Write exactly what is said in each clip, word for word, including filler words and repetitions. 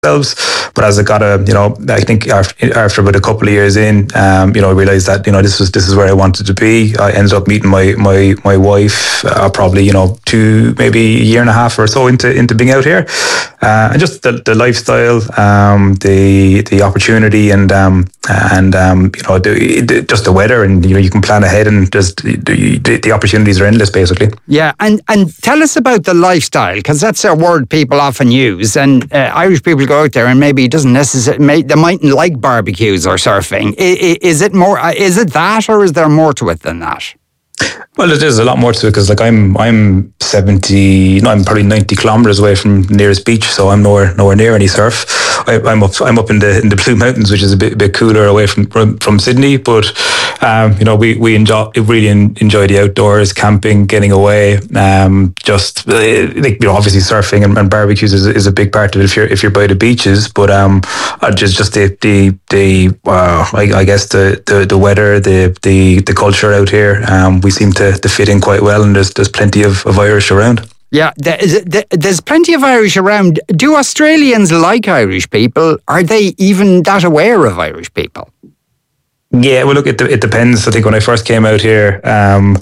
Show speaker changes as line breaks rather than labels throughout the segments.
themselves. But as I got a, you know, I think after, after about a couple of years in, um, you know, I realized that, you know, this was this is where I wanted to be. I ended up meeting my my my wife uh, probably, you know, two maybe a year and a half or so into into being out here, uh, and just the, the lifestyle, um, the the opportunity, and um, and um, you know, the, the, just the weather, and you know, you can plan ahead, and just the, the, the opportunities are endless, basically.
Yeah, and and tell us about the lifestyle, because that's a word people often use, and uh, Irish people go out there and maybe it doesn't necessarily, may, they mightn't like barbecues or surfing. Is, is it more? Is it that, or is there more to it than that?
Well, it is a lot more to it, because like I'm I'm seventy, no, I'm probably ninety kilometers away from the nearest beach, so I'm nowhere nowhere near any surf. I, I'm up I'm up in the in the Blue Mountains, which is a bit bit cooler away from from, from Sydney. But um, you know, we we enjoy really enjoy the outdoors, camping, getting away. Um, just uh, like, you know, obviously surfing and, and barbecues is, is a big part of it if you're if you're by the beaches. But um, just just the the the uh, I, I guess the, the the weather, the the the culture out here. Um, we seem to To, to fit in quite well, and there's there's plenty of, of Irish around.
Yeah, there's plenty of Irish around. Do Australians like Irish people? Are they even that aware of Irish people?
Yeah, well, look, it it depends. I think when I first came out here, um,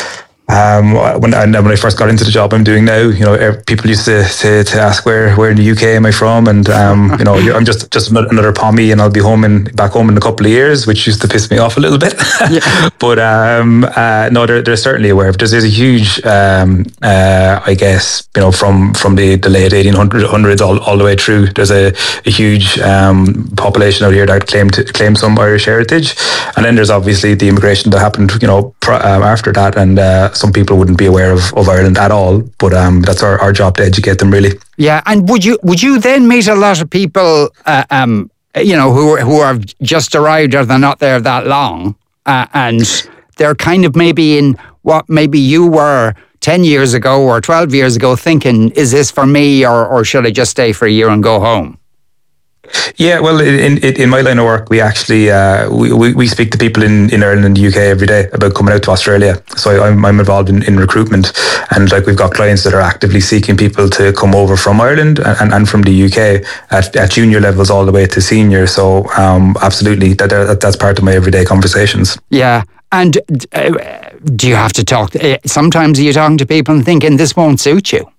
um, when I, when I first got into the job I'm doing now, you know, people used to, to, to ask where where in the U K am I from, and um, you know, I'm just just another Pommy, and I'll be home in back home in a couple of years, which used to piss me off a little bit. Yeah. But um, uh, no, they're they're certainly aware. There's there's a huge, um, uh, I guess, you know, from from the, the late eighteen hundreds all, all the way through. There's a, a huge um, population out here that claim to claim some Irish heritage, and then there's obviously the immigration that happened, you know, pr- um, after that, and uh, some people wouldn't be aware of, of Ireland at all, but um, that's our, our job to educate them, really.
Yeah, and would you would you then meet a lot of people, uh, um, you know, who who have just arrived or they're not there that long, uh, and they're kind of maybe in what maybe you were ten years ago or twelve years ago, thinking, is this for me, or or should I just stay for a year and go home?
Yeah, well, in in, in my line of work, we actually uh, we, we, we speak to people in, in Ireland and the U K every day about coming out to Australia. So I, I'm I'm involved in, in recruitment, and like we've got clients that are actively seeking people to come over from Ireland and, and from the U K at, at junior levels all the way to senior. So um, absolutely, that, that that's part of my everyday conversations.
Yeah. And uh, do you have to talk? Uh, sometimes you're talking to people and thinking this won't suit you.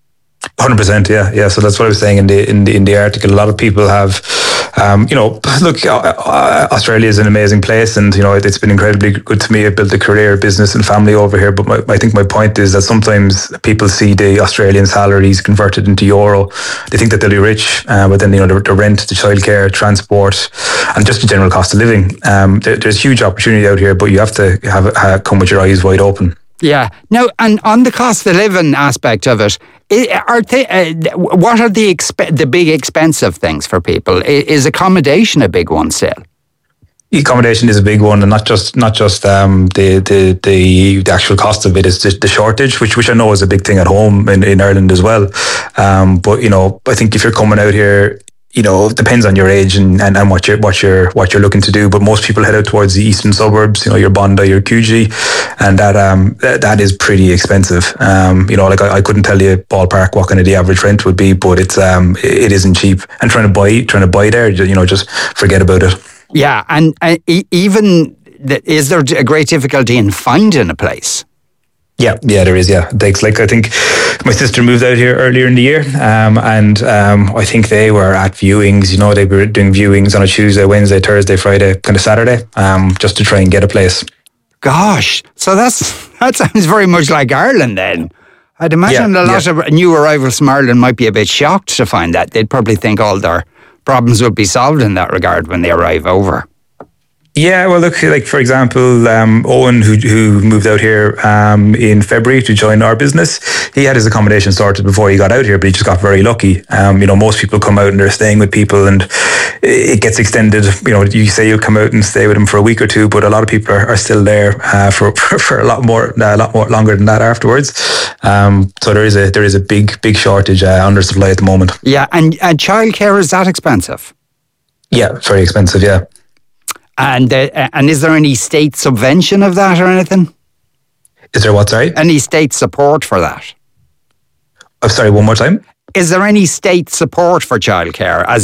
one hundred percent, yeah, yeah. So that's what I was saying in the in the in the article. A lot of people have, um, you know, look, uh, Australia is an amazing place, and you know, it, it's been incredibly good to me. I've built a career, business, and family over here. But my, I think my point is that sometimes people see the Australian salaries converted into euro. They think that they'll be rich, uh, but then you know, the, the rent, the childcare, transport, and just the general cost of living. Um, there, there's huge opportunity out here, but you have to have, have come with your eyes wide open.
Yeah. Now, and on the cost of living aspect of it, are they, uh, what are the exp- the big expensive things for people? Is accommodation a big one still?
Accommodation is a big one, and not just not just um, the, the the the actual cost of it. Is the, the shortage, which which I know is a big thing at home in, in Ireland as well. Um, but you know, I think if you're coming out here, you know, it depends on your age and, and, and what you're what you're what you're looking to do. But most people head out towards the eastern suburbs, you know, your Bondi, your Coogee, and that um that, that is pretty expensive. Um, you know, like I, I couldn't tell you ballpark what kind of the average rent would be, but it's um it, it isn't cheap. And trying to buy trying to buy there, you know, just forget about it.
Yeah, and uh, even the, is there a great difficulty in finding a place?
Yeah, yeah, there is. Yeah, it takes like I think my sister moved out here earlier in the year, um, and um, I think they were at viewings. You know, they were doing viewings on a Tuesday, Wednesday, Thursday, Friday, kind of Saturday, um, just to try and get a place.
Gosh, so that's that sounds very much like Ireland then. I'd imagine yeah, a lot yeah. of new arrivals from Ireland might be a bit shocked to find that. They'd probably think all their problems will be solved in that regard when they arrive over.
Yeah, well, look, like for example, um, Owen, who who moved out here um, in February to join our business, he had his accommodation sorted before he got out here, but he just got very lucky. Um, you know, most people come out and they're staying with people, and it gets extended. You know, you say you'll come out and stay with them for a week or two, but a lot of people are, are still there uh, for, for for a lot more, a lot more longer than that afterwards. Um, so there is a there is a big big shortage uh, under supply at the moment.
Yeah, and and childcare, is that expensive?
Yeah, very expensive. Yeah.
And uh, and is there any state subvention of that or anything?
Is there what, sorry?
Any state support for that?
I'm sorry, one more time?
is there any state support for childcare? As